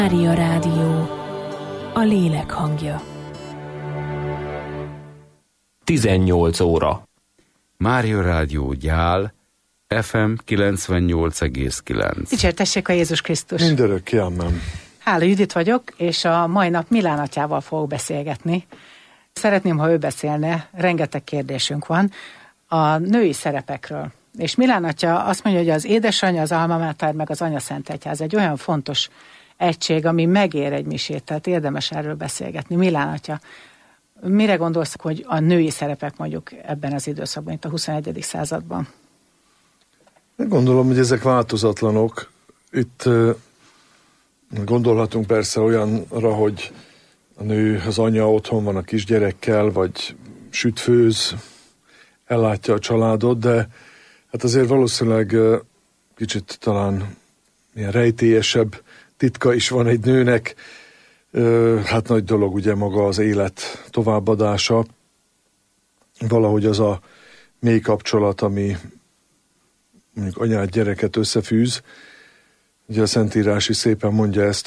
Mária Rádió, a lélek hangja. 18 óra. Mária Rádió Gyál, FM 98,9. Dicsértessék a Jézus Krisztus! Mindörökké, amen. Hála, Judit vagyok, és a mai nap Milán atyával fogok beszélgetni. Szeretném, ha ő beszélne, rengeteg kérdésünk van a női szerepekről. És Milán atya azt mondja, hogy az édesanyja, az alma mater, meg az anyaszentegyház egy olyan fontos egység, ami megér egy misét, tehát érdemes erről beszélgetni. Milán atya, mire gondolsz, hogy a női szerepek mondjuk ebben az időszakban, itt a 21. században? Gondolom, hogy ezek változatlanok. Itt gondolhatunk persze olyanra, hogy a nő, az anya otthon van a kisgyerekkel, vagy süt-főz, ellátja a családot, de hát azért valószínűleg kicsit talán ilyen rejtélyesebb titka is van egy nőnek. Hát nagy dolog ugye maga az élet továbbadása. Valahogy az a mély kapcsolat, ami mondjuk anyát, gyereket összefűz. Ugye a Szentírás is szépen mondja ezt,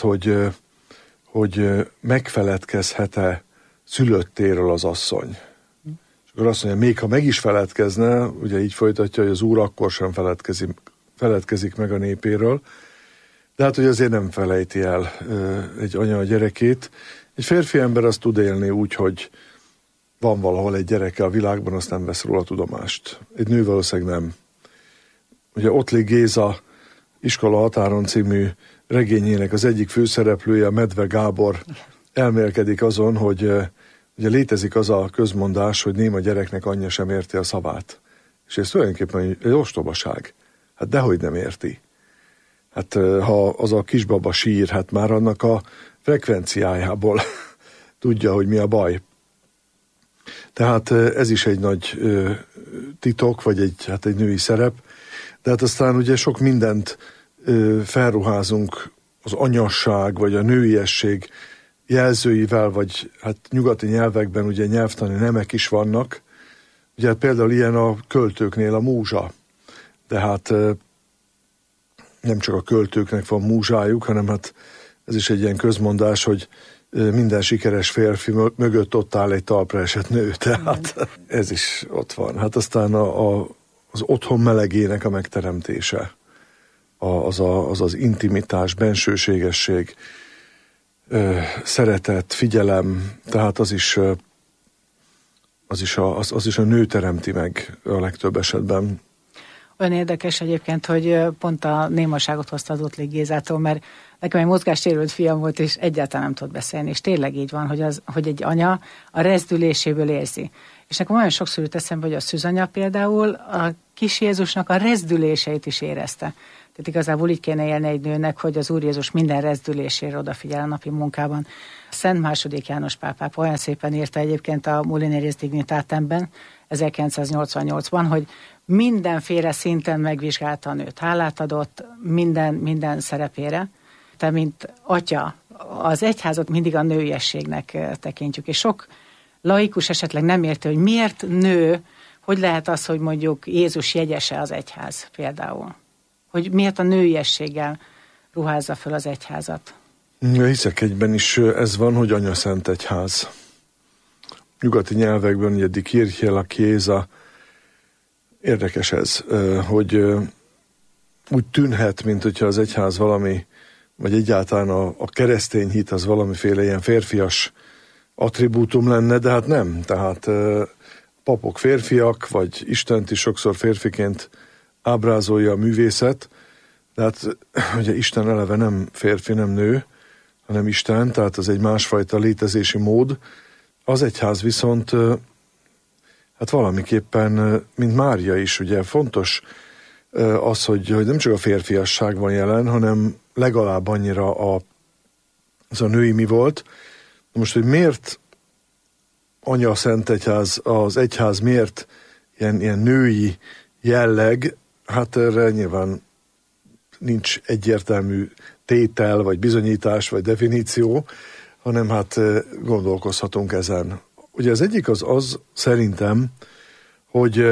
hogy megfeledkezhet-e szülöttéről az asszony. És akkor azt mondja, még ha meg is feledkezne, ugye így folytatja, hogy az Úr akkor sem feledkezik meg a népéről, de hát, hogy azért nem felejti el egy anya a gyerekét. Egy férfi ember azt tud élni úgy, hogy van valahol egy gyereke a világban, azt nem vesz róla tudomást. Egy nő valószínűleg nem. Ugye Ottli Géza Iskola határon című regényének az egyik főszereplője, Medve Gábor elmélkedik azon, hogy ugye létezik az a közmondás, hogy néma gyereknek anyja sem érti a szavát. És ez tulajdonképpen egy ostobaság. Hát dehogy nem érti. Hát ha az a kisbaba sír, hát már annak a frekvenciájából tudja, hogy mi a baj. Tehát ez is egy nagy titok, vagy egy női szerep. De hát aztán ugye sok mindent felruházunk az anyasság, vagy a nőiesség jelzőivel, vagy hát nyugati nyelvekben ugye nyelvtani nemek is vannak. Ugye hát például ilyen a költőknél a múzsa. De hát nem csak a költőknek van múzsájuk, hanem hát ez is egy ilyen közmondás, hogy minden sikeres férfi mögött ott áll egy talpra esett nő. Tehát ez is ott van. Hát aztán az otthon melegének a megteremtése, az intimitás, bensőségesség, szeretet, figyelem, tehát az is a nő teremti meg a legtöbb esetben. Olyan érdekes egyébként, hogy pont a némaságot hozta az Ottli Gézától, mert nekem egy mozgássérült fiam volt, és egyáltalán nem tud beszélni, és tényleg így van, hogy egy anya a rezdüléséből érzi. És nekem olyan sokszor jut eszembe, hogy a szűzanya például a kis Jézusnak a rezdüléseit is érezte. Tehát igazából így kéne élni egy nőnek, hogy az Úr Jézus minden rezdülésére odafigyel a napi munkában. Szent II. János pápápa olyan szépen írta egyébként a Mulieris Dignitatemben, 1988-ban, hogy mindenféle szinten megvizsgálta a nőt. Hálát adott minden szerepére. Te, mint atya, az egyházat mindig a nőiességnek tekintjük, és sok laikus esetleg nem érti, hogy miért nő, hogy lehet az, hogy mondjuk Jézus jegyese az egyház például. Hogy miért a nőiességgel ruházza föl az egyházat. Hiszek egyben is ez van, hogy anyaszentegyház. Nyugati nyelvekben ugye die Kirche, la Chiesa. Érdekes ez, hogy úgy tűnhet, mint hogyha az egyház valami, vagy egyáltalán a keresztény hit az valamiféle ilyen férfias attribútum lenne, de hát nem. Tehát papok férfiak, vagy Istent is sokszor férfiként ábrázolja a művészet, de hát ugye Isten eleve nem férfi, nem nő, hanem Isten, tehát az egy másfajta létezési mód. Az egyház viszont hát valamiképpen, mint Mária is, ugye fontos az, hogy nem csak a férfiasság van jelen, hanem legalább annyira az a női mi volt. Most, hogy miért anya szent egyház, az egyház miért ilyen női jelleg, hát erre nyilván nincs egyértelmű tétel, vagy bizonyítás, vagy definíció, hanem hát gondolkozhatunk ezen. Ugye az egyik az szerintem, hogy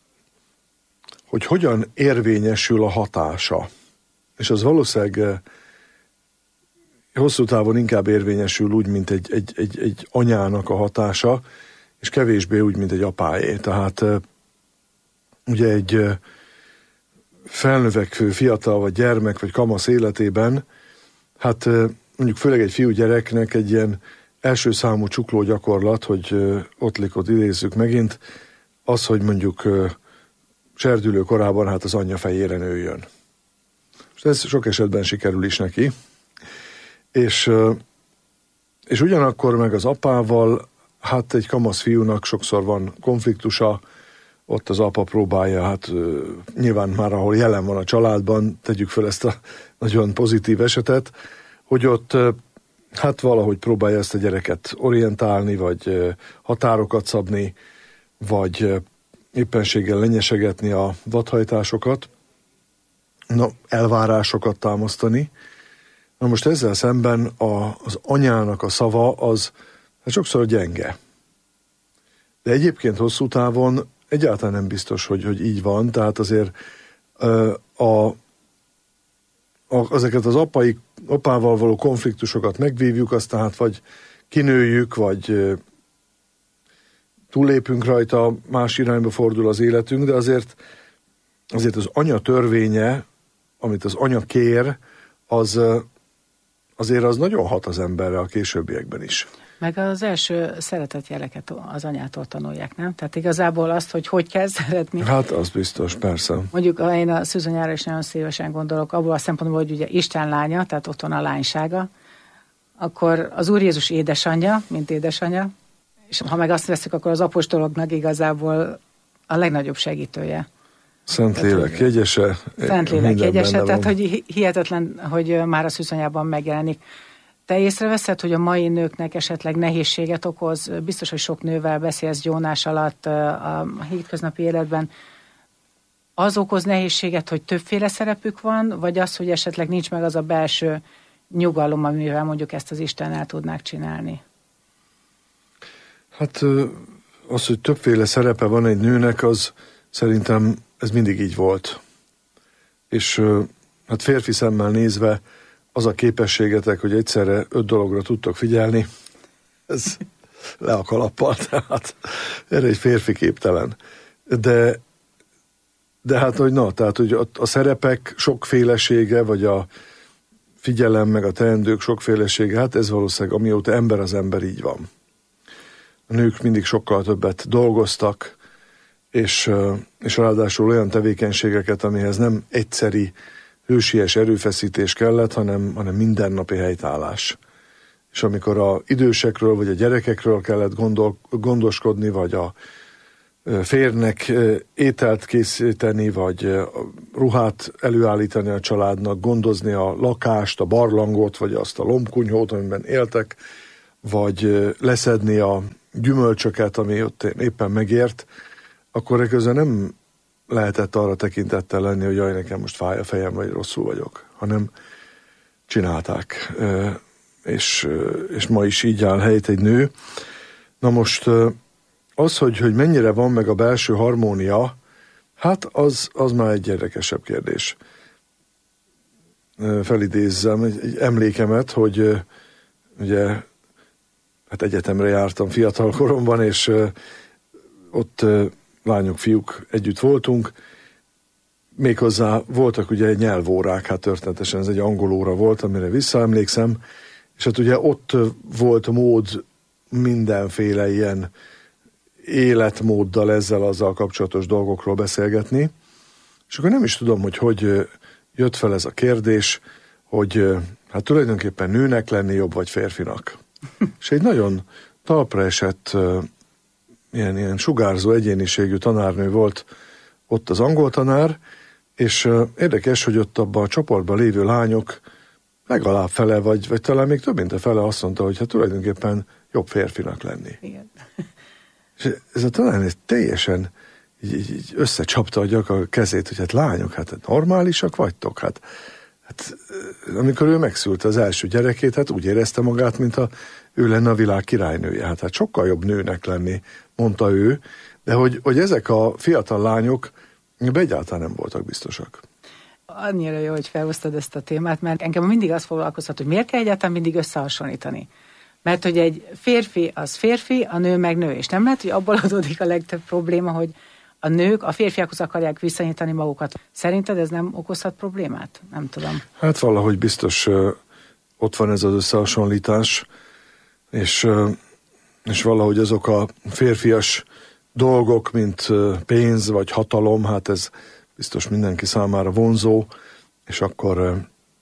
hogyan érvényesül a hatása. És az valószínűleg hosszú távon inkább érvényesül úgy, mint egy anyának a hatása, és kevésbé úgy, mint egy apáé. Tehát ugye egy felnövekvő fiatal, vagy gyermek, vagy kamasz életében, hát mondjuk főleg egy fiúgyereknek egy ilyen első számú csukló gyakorlat, hogy Ottlikot idézzük megint, az, hogy mondjuk serdülő korában hát az anyja fejére nőjön. És ez sok esetben sikerül is neki. És ugyanakkor meg az apával, hát egy kamasz fiúnak sokszor van konfliktusa, ott az apa próbálja, hát nyilván már ahol jelen van a családban, tegyük fel ezt a nagyon pozitív esetet, hogy ott hát valahogy próbálja ezt a gyereket orientálni, vagy határokat szabni, vagy éppenséggel lenyesegetni a vadhajtásokat, elvárásokat támasztani. Na most ezzel szemben az anyának a szava az hát sokszor gyenge. De egyébként hosszú távon egyáltalán nem biztos, hogy így van, tehát azért ezeket az apával való konfliktusokat megvívjuk, aztán hát vagy kinőjük, vagy túllépünk rajta, más irányba fordul az életünk, de azért az anya törvénye, amit az anya kér, azért az nagyon hat az emberre a későbbiekben is. Meg az első szeretetjeleket az anyától tanulják, nem? Tehát igazából azt, hogy kell szeretni. Hát az biztos, persze. Mondjuk én a szűzanyára is nagyon szívesen gondolok, abból a szempontból, hogy ugye Isten lánya, tehát ott van a lánysága, akkor az Úr Jézus édesanyja, mint édesanyja, és ha meg azt veszük, akkor az apostoloknak igazából a legnagyobb segítője. Szentlélek jegyese. Szentlélek jegyese, tehát hogy hihetetlen, hogy már a szűzanyában megjelenik. Te észreveszed, hogy a mai nőknek esetleg nehézséget okoz? Biztos, hogy sok nővel beszélsz gyónás alatt a hétköznapi életben. Az okoz nehézséget, hogy többféle szerepük van, vagy az, hogy esetleg nincs meg az a belső nyugalom, amivel mondjuk ezt az Istennel tudnák csinálni? Hát az, hogy többféle szerepe van egy nőnek, az szerintem ez mindig így volt. És hát férfi szemmel nézve az a képességetek, hogy egyszerre 5 dologra tudtok figyelni, ez le a kalappal, tehát erre egy férfi képtelen. De hát, hogy a szerepek sokfélesége, vagy a figyelem, meg a teendők sokfélesége, hát ez valószínűleg amióta ember az ember így van. A nők mindig sokkal többet dolgoztak, és ráadásul olyan tevékenységeket, amihez nem egyszeri, hősies erőfeszítés kellett, hanem mindennapi helytállás. És amikor az idősekről, vagy a gyerekekről kellett gondoskodni, vagy a férnek ételt készíteni, vagy ruhát előállítani a családnak, gondozni a lakást, a barlangot, vagy azt a lombkunyhót, amiben éltek, vagy leszedni a gyümölcsöket, ami ott éppen megért, akkor közben nem lehetett arra tekintettel lenni, hogy jaj, nekem most fáj a fejem, vagy rosszul vagyok, hanem csinálták. És ma is így áll helyt egy nő. Na most az, hogy mennyire van meg a belső harmónia, hát az már egy érdekesebb kérdés. Felidézzem egy emlékemet, hogy ugye hát egyetemre jártam fiatal koromban, és ott lányok, fiúk együtt voltunk, méghozzá voltak ugye nyelvórák, hát történetesen ez egy angol óra volt, amire visszaemlékszem, és hát ugye ott volt mód mindenféle ilyen életmóddal azzal kapcsolatos dolgokról beszélgetni, és akkor nem is tudom, hogy jött fel ez a kérdés, hogy hát tulajdonképpen nőnek lenni jobb, vagy férfinak. És egy nagyon talpra esett ilyen sugárzó egyéniségű tanárnő volt ott az angol tanár, és érdekes, hogy ott abban a csoportban lévő lányok legalább fele, vagy talán még több mint a fele azt mondta, hogy hát tulajdonképpen jobb férfinak lenni. Igen. És ez a tanár teljesen így összecsapta a kezét, hogy hát lányok, hát normálisak vagytok, hát amikor ő megszülte az első gyerekét, hát úgy érezte magát, mintha ő lenne a világ királynője. Hát sokkal jobb nőnek lenni, mondta ő, de hogy ezek a fiatal lányok egyáltalán nem voltak biztosak. annyira jó, hogy felhoztad ezt a témát, mert engem mindig azt foglalkoztat, hogy miért kell egyáltalán mindig összehasonlítani. Mert hogy egy férfi az férfi, a nő meg nő, és nem lehet, hogy abból adódik a legtöbb probléma, hogy a nők a férfiakhoz akarják viszonyítani magukat. Szerinted ez nem okozhat problémát? Nem tudom. Hát valahogy biztos ott van ez az összehasonlítás, és valahogy azok a férfias dolgok, mint pénz vagy hatalom, hát ez biztos mindenki számára vonzó, és akkor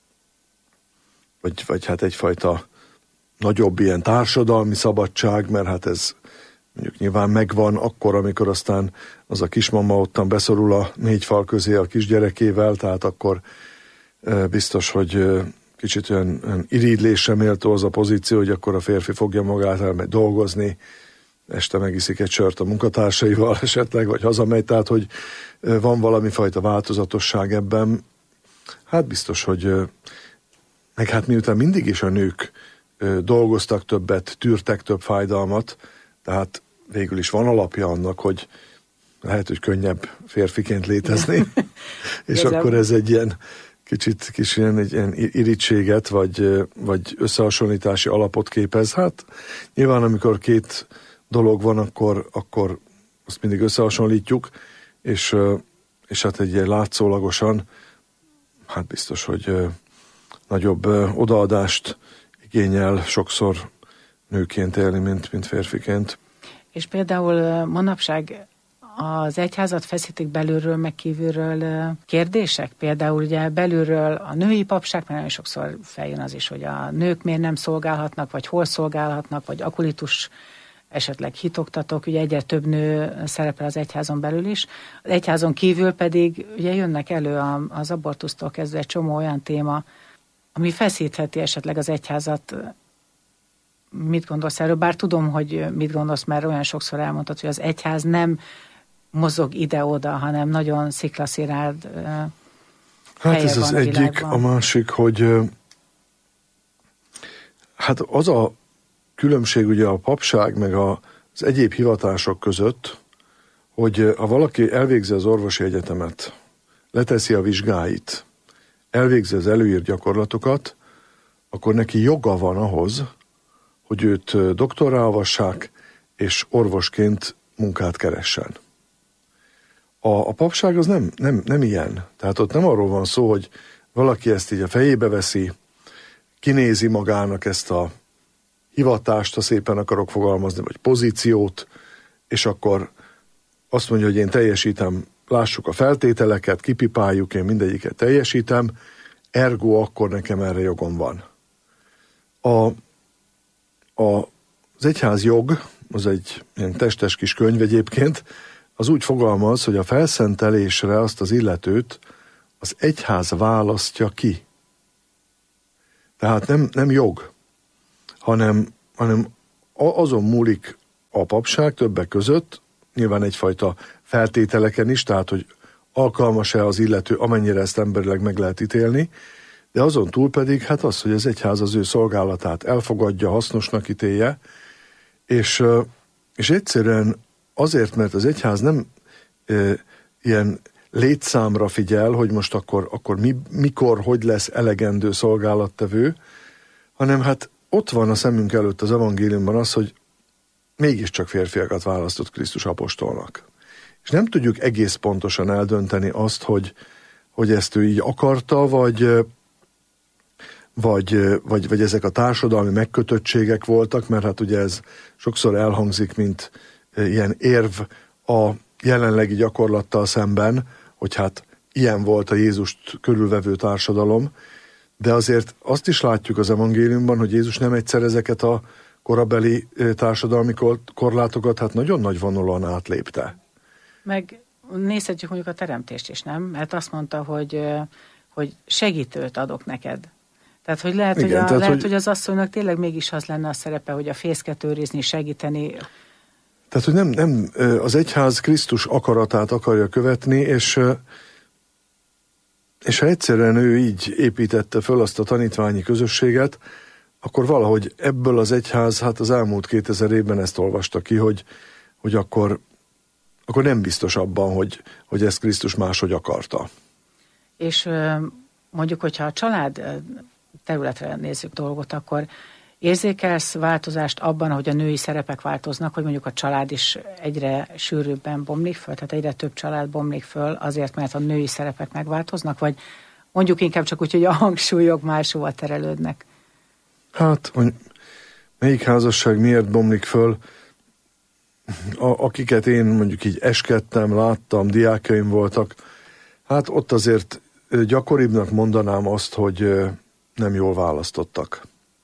vagy hát egyfajta nagyobb ilyen társadalmi szabadság, mert hát ez mondjuk nyilván megvan akkor, amikor aztán az a kismama ottan beszorul a 4 fal közé a kisgyerekével, tehát akkor biztos, hogy kicsit olyan irigylésre méltó az a pozíció, hogy akkor a férfi fogja magát, elmegy dolgozni, este megiszik egy sört a munkatársaival esetleg, vagy hazamegy, tehát hogy van valami fajta változatosság ebben. Hát biztos, hogy meg hát miután mindig is a nők dolgoztak többet, tűrtek több fájdalmat, tehát végül is van alapja annak, hogy lehet, hogy könnyebb férfiként létezni, és akkor ez egy ilyen kis ilyen irítséget, vagy összehasonlítási alapot képez. Hát nyilván, amikor 2 dolog van, akkor azt mindig összehasonlítjuk, és hát egy ilyen látszólagosan, hát biztos, hogy nagyobb odaadást igényel sokszor nőként élni, mint férfiként. És például manapság az egyházat feszítik belülről, meg kívülről kérdések? Például ugye belülről a női papság, mert nagyon sokszor feljön az is, hogy a nők miért nem szolgálhatnak, vagy hol szolgálhatnak, vagy akolitus, esetleg hitoktatók, ugye egyre több nő szerepel az egyházon belül is. Az egyházon kívül pedig ugye jönnek elő az abortusztól kezdve egy csomó olyan téma, ami feszítheti esetleg az egyházat. Mit gondolsz erről? Bár tudom, hogy mit gondolsz, mert olyan sokszor elmondtad, hogy az egyház nem mozog ide-oda, hanem nagyon sziklaszilárd hát ez az egyik, világban. A másik, hogy hát az a különbség ugye a papság meg az egyéb hivatások között, hogy ha valaki elvégzi az orvosi egyetemet, leteszi a vizsgáit, elvégzi az előírt gyakorlatokat, akkor neki joga van ahhoz, hogy őt doktorrá avassák, és orvosként munkát keressen. A papság az nem ilyen. Tehát ott nem arról van szó, hogy valaki ezt így a fejébe veszi, kinézi magának ezt a hivatást, ha szépen akarok fogalmazni, vagy pozíciót, és akkor azt mondja, hogy én teljesítem, lássuk a feltételeket, kipipáljuk, én mindegyiket teljesítem, ergo akkor nekem erre jogom van. Az egyház jog, az egy ilyen testes kis könyv egyébként, az úgy fogalmaz, hogy a felszentelésre azt az illetőt az egyház választja ki. Tehát nem jog, hanem azon múlik a papság többek között, nyilván egyfajta feltételeken is, tehát hogy alkalmas-e az illető, amennyire ezt emberileg meg lehet ítélni, de azon túl pedig hát az, hogy az egyház az ő szolgálatát elfogadja, hasznosnak ítélje, és egyszerűen azért, mert az egyház nem ilyen létszámra figyel, hogy most akkor mikor, hogy lesz elegendő szolgálattevő, hanem hát ott van a szemünk előtt az evangéliumban az, hogy mégiscsak férfiakat választott Krisztus apostolnak. És nem tudjuk egész pontosan eldönteni azt, hogy ezt ő így akarta, vagy ezek a társadalmi megkötöttségek voltak, mert hát ugye ez sokszor elhangzik, mint ilyen érv a jelenlegi gyakorlattal szemben, hogy hát ilyen volt a Jézust körülvevő társadalom, de azért azt is látjuk az evangéliumban, hogy Jézus nem egyszer ezeket a korabeli társadalmi korlátokat hát nagyon nagy vonalon átlépte. Meg nézhetjük mondjuk a teremtést is, nem? Mert azt mondta, hogy segítőt adok neked. Tehát, hogy lehet, igen, hogy az asszonynak tényleg mégis az lenne a szerepe, hogy a fészket őrizni, segíteni. Tehát, hogy nem az egyház Krisztus akaratát akarja követni, és ha egyszerűen ő így építette föl azt a tanítványi közösséget, akkor valahogy ebből az egyház, hát az elmúlt 2000 évben ezt olvasta ki, hogy akkor nem biztos abban, hogy ezt Krisztus máshogy akarta. És mondjuk, hogyha a család területre nézzük dolgot, akkor érzékelsz változást abban, hogy a női szerepek változnak, hogy mondjuk a család is egyre sűrűbben bomlik föl, tehát egyre több család bomlik föl azért, mert a női szerepek megváltoznak, vagy mondjuk inkább csak úgy, hogy a hangsúlyok máshova terelődnek? Hát, hogy melyik házasság miért bomlik föl, akiket én mondjuk így eskedtem, láttam, diákjaim voltak, hát ott azért gyakoribbnak mondanám azt, hogy nem jól választottak.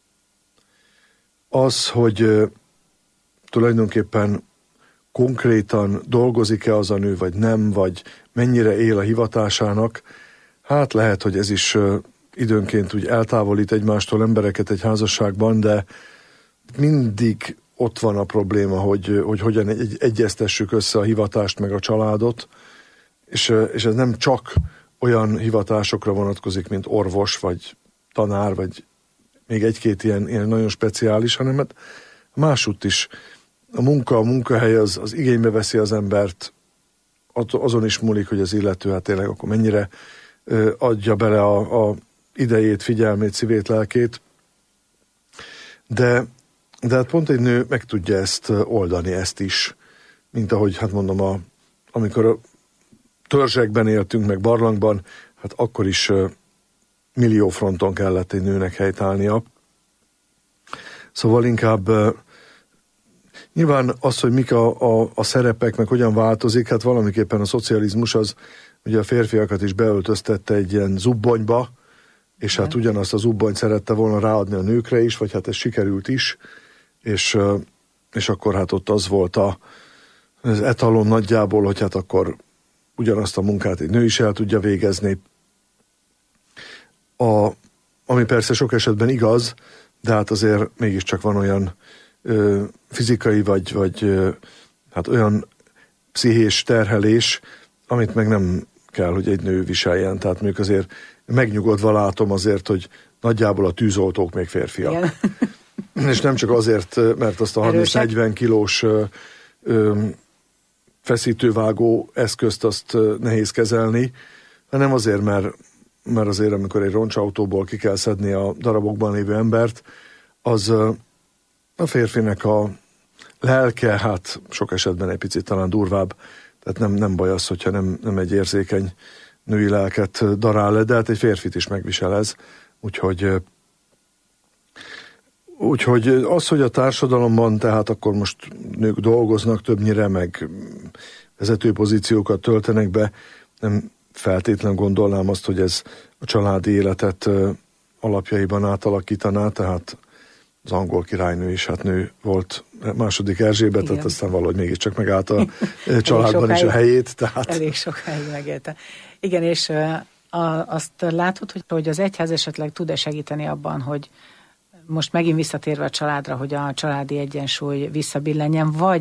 Az, hogy tulajdonképpen konkrétan dolgozik-e az a nő, vagy nem, vagy mennyire él a hivatásának, hát lehet, hogy ez is időnként úgy eltávolít egymástól embereket egy házasságban, de mindig ott van a probléma, hogy hogyan egyeztessük össze a hivatást meg a családot, és ez nem csak olyan hivatásokra vonatkozik, mint orvos, vagy tanár, vagy még egy-két ilyen nagyon speciális, hanem hát másutt is. A munkahely az igénybe veszi az embert, azon is múlik, hogy az illető hát tényleg akkor mennyire adja bele a idejét, figyelmét, szívét, lelkét. De hát pont egy nő meg tudja ezt oldani, ezt is. Mint ahogy, hát mondom, amikor a törzsekben éltünk, meg barlangban, hát akkor is millió fronton kellett egy nőnek helytállnia. Szóval inkább nyilván az, hogy mik a szerepek, meg hogyan változik, hát valamiképpen a szocializmus az ugye a férfiakat is beöltöztette egy ilyen zubbonyba, és hát ugyanazt a zubbonyt szerette volna ráadni a nőkre is, vagy hát ez sikerült is, és akkor hát ott az volt az etalon nagyjából, hogy hát akkor ugyanazt a munkát egy nő is el tudja végezni. Ami persze sok esetben igaz, de hát azért mégiscsak van olyan fizikai vagy hát olyan pszichés terhelés, amit meg nem kell, hogy egy nő viseljen. Tehát mondjuk azért megnyugodva látom azért, hogy nagyjából a tűzoltók még férfiak. Igen. És nem csak azért, mert azt a 30-40 kilós feszítővágó eszközt azt nehéz kezelni, hanem azért, mert azért, amikor egy roncsautóból ki kell szedni a darabokban lévő embert, az a férfinek a lelke, hát sok esetben egy picit talán durvább, tehát nem baj az, hogyha nem egy érzékeny női lelket darál le, de hát egy férfit is megvisel ez, úgyhogy az, hogy a társadalomban, tehát akkor most nők dolgoznak többnyire, meg vezető pozíciókat töltenek be, nem feltétlen gondolnám azt, hogy ez a családi életet alapjaiban átalakítaná, tehát az angol királynő is hát nő volt, második Erzsébet, tehát aztán valahogy mégiscsak megállt a családban is a helyét. Tehát... Elég sokáig megélte. Igen, és azt látod, hogy az egyház esetleg tud-e segíteni abban, hogy most megint visszatérve a családra, hogy a családi egyensúly visszabillenjen, vagy